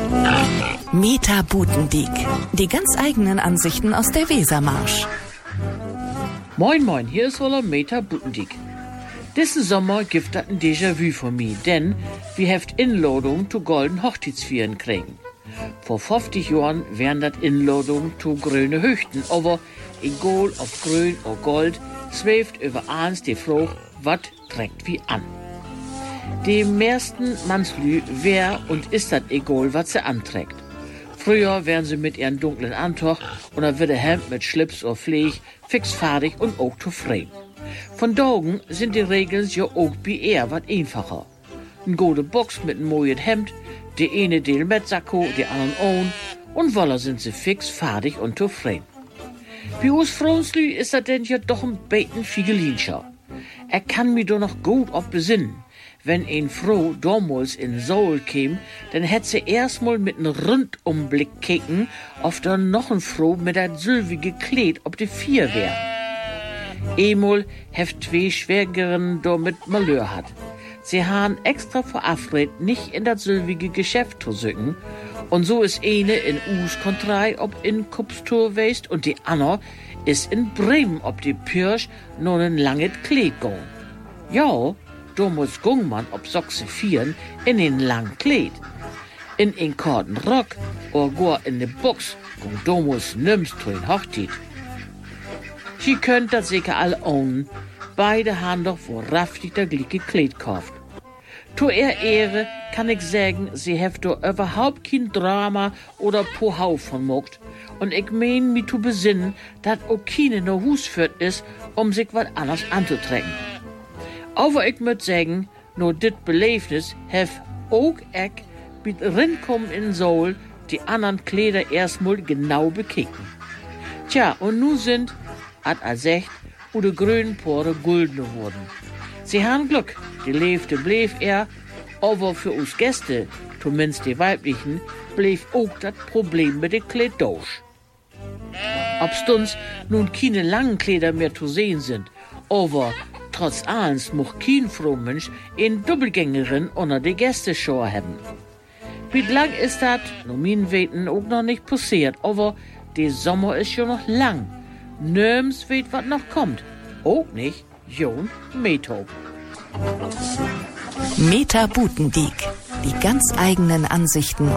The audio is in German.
Meta Butendiek. Die ganz eigenen Ansichten aus der Wesermarsch. Moin moin, hier ist wohl Meta Butendiek. Diesen Sommer gibt das ein Déjà-vu von mir, denn wir heft Inladung zu golden Hochzeitsvieren kriegen. Vor 50 Jahren wären das Inladung zu grüne Hüchten, aber egal ob grün oder gold, schwebt über eins die Frage, was trägt wie an. Dem meisten Mannslü wär und ist das egal, was sie anträgt. Früher wären sie mit ihren dunklen Antoch oder wird der Hemd mit Schlips oder Pfleg fix fertig und auch zufrieden. Von Daugen sind die Regeln ja auch bei eher wat einfacher. Ein gute Box mit einem neuen Hemd, die eine Del mit Sakko, die anderen ohne, und voila sind sie fix fertig und zufrieden. Bei uns Frauenslü ist das denn ja doch ein bisschen Figelinscher. Er kann mir doch noch gut auf besinnen. Wenn ein Frau damals in Seoul käm, dann hätt sie erstmal mit einem Rundumblick kicken, ob da noch ein Frau mit dat sylvige Kleid ob die Vier wär. Emol heft zwei Schwägerinnen damit Malheur hat. Sie han extra verabredet, nicht in dat sylvige Geschäft zu sücken, und so ist eine in Us Kontrei ob in Kupstor weist und die andere ist in Bremen ob die Pirsch nur ein langes Kleid gong. Ja, damals gung man ob Soxe vieren in den langen Kleid. In den korten Rock oder gar in de Box gung damals nimmst zu den Hochzeit. Sie könnt das sicher alle ownen. Beide haben doch wahrhaftig der gleiche Kleid gekauft. Zu ihr Ehre kann ich sagen, sie heft doch überhaupt kein Drama oder Pohau von mogt. Und ich mein, mich zu besinnen, dass auch keine no Hus führt ist, sich was anderes anzutrecken. Aber ich möcht sagen, nur dit Beleefnis hef auch ich mit Rinkommen in Seoul die anderen Kleider erstmal genau bekicken. Tja, und nu sind, hat sagt, wo de grünen Pore gulden wurden. Sie haben Glück, die Leefte blieb aber für uns Gäste, zumindest die weiblichen, blieb auch das Problem mit den Kleid durch. Obstens nun keine langen Kleider mehr zu sehen sind, aber trotz allens mocht kein Frohmensch in Doppelgängerin unter die Gästeschau haben. Wie lang ist das, nur mein Weten auch noch nicht passiert, aber der Sommer ist schon noch lang. Nirgends weet wat noch kommt. Auch nicht Jon Meto. Meta Butendiek. Die ganz eigenen Ansichten